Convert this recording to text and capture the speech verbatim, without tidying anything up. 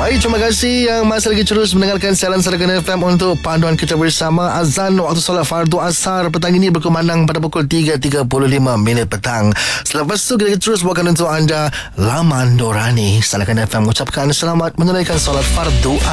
Baik, terima kasih yang masih lagi terus mendengarkan siaran Sarakan F M untuk panduan kita bersama. Azan waktu solat fardu asar petang ini berkumandang pada pukul tiga tiga puluh lima minit petang. Selepas itu kita terus bawakan untuk anda Laman Dorani. Sarakan F M mengucapkan selamat menunaikan solat fardu